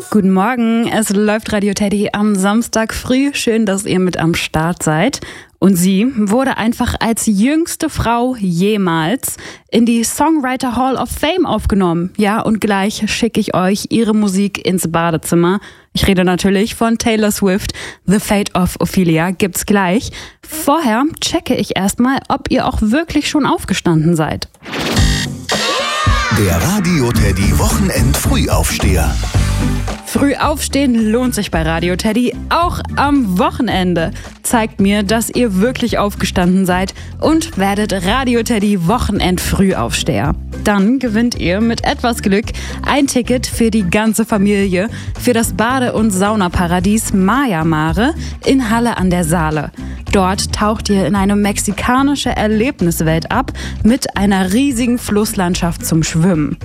Guten Morgen, es läuft Radio Teddy am Samstag früh. Schön, dass ihr mit am Start seid. Und sie wurde einfach als jüngste Frau jemals in die Songwriter Hall of Fame aufgenommen. Ja, und gleich schicke ich euch ihre Musik ins Badezimmer. Ich rede natürlich von Taylor Swift. The Fate of Ophelia gibt's gleich. Vorher checke ich erstmal, ob ihr auch wirklich schon aufgestanden seid. Der Radio Teddy Wochenend-Frühaufsteher. Früh aufstehen lohnt sich bei Radio Teddy, auch am Wochenende. Zeigt mir, dass ihr wirklich aufgestanden seid und werdet Radio Teddy Wochenend-Frühaufsteher. Dann gewinnt ihr mit etwas Glück ein Ticket für die ganze Familie für das Bade- und Saunaparadies Maya Mare in Halle an der Saale. Dort taucht ihr in eine mexikanische Erlebniswelt ab mit einer riesigen Flusslandschaft zum Schwimmen.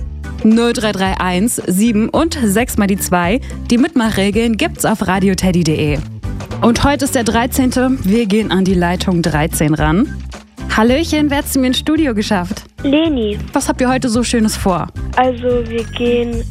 0331 7 und 6 mal die 2. Die Mitmachregeln gibt's auf radioteddy.de. Und heute ist der 13. Wir gehen an die Leitung 13 ran. Hallöchen, wer hat's mir ins Studio geschafft? Leni. Was habt ihr heute so Schönes vor? Also wir gehen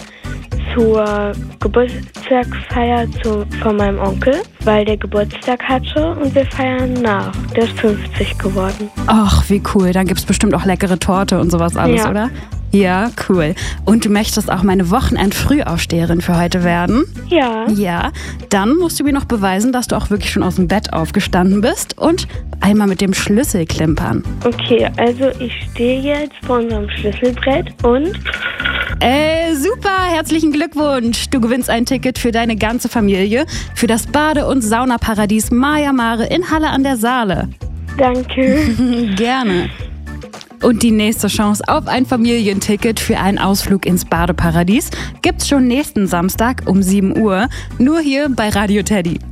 zur Geburtstagsfeier von meinem Onkel, weil der Geburtstag hatte und wir feiern nach. Der ist 50 geworden. Ach, wie cool. Dann gibt's bestimmt auch leckere Torte und sowas alles, Ja. oder? Ja, cool. Und du möchtest auch meine Wochenend-Frühaufsteherin für heute werden? Ja. Ja, dann musst du mir noch beweisen, dass du auch wirklich schon aus dem Bett aufgestanden bist und einmal mit dem Schlüssel klimpern. Okay, also ich stehe jetzt vor unserem Schlüsselbrett und... Super, herzlichen Glückwunsch. Du gewinnst ein Ticket für deine ganze Familie für das Bade- und Saunaparadies Maya Mare in Halle an der Saale. Danke. Gerne. Und die nächste Chance auf ein Familienticket für einen Ausflug ins Badeparadies gibt's schon nächsten Samstag um 7 Uhr, nur hier bei Radio Teddy.